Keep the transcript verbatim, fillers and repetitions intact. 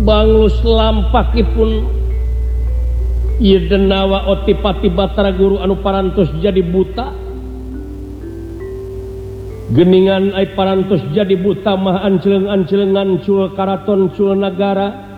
banglus lampakipun ieu denawa Otipati Batara Guru anu parantos jadi buta geningan ai parantos jadi buta mah anceuleng-ancelengan cul karaton cul nagara